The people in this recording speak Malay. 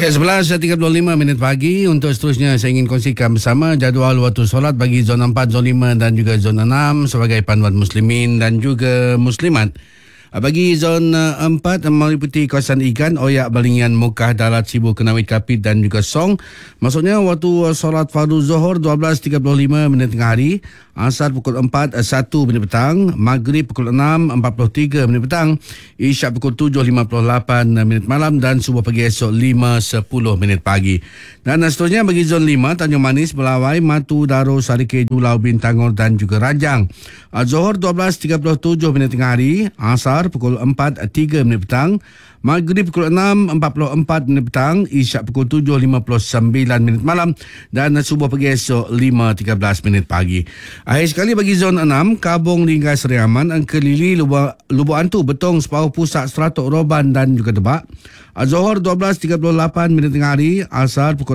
Ya, 11.35 pagi. Untuk seterusnya saya ingin kongsikan bersama jadual waktu solat bagi zon 4, zon 5 dan juga zon 6 sebagai panduan muslimin dan juga muslimat. Bagi zon 4 meliputi kawasan Igan, Oyak, Balingian, Mukah, Dalat, Sibu, Kenawit, Kapit dan juga Song. Maksudnya waktu solat fardu Zuhur 12.35 tengah hari, Asar pukul 4, 1 petang, Maghrib pukul 6, 43 petang, Isyak pukul 7.58 malam dan subuh pagi esok 5.10 pagi. Dan seterusnya bagi zon 5, Tanjung Manis, Melawai, Matu, Daro, Sarike, Pulau Bintangor dan juga Rajang. Zuhur 12.37 tengah hari, Asar pukul 4.03 petang, Maghrib pukul 6.44 petang, Isyak pukul 7.59 malam dan subuh pagi esok 5.13 pagi. Akhir sekali bagi zon 6, Kabung, Lingkai, Seriaman, Angkelili, Lubuk Antu, Betong, Separuh Pusat, Seratok, Roban dan juga Debak. Zuhur 12.38 tengah hari, Asar pukul